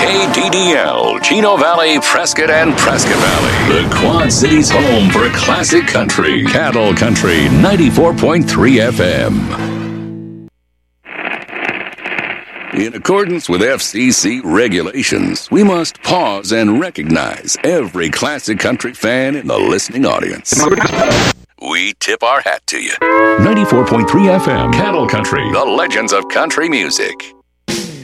KDDL, Chino Valley, Prescott, and Prescott Valley. The Quad Cities' home for classic country. Cattle Country 94.3 FM. In accordance with FCC regulations, we must pause and recognize every classic country fan in the listening audience. We tip our hat to you. 94.3 FM, Cattle Country, the legends of country music.